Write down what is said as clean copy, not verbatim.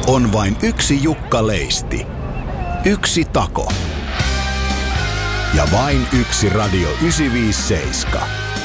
On vain yksi Jukka Leisti. Yksi tako. Ja vain yksi Radio 957.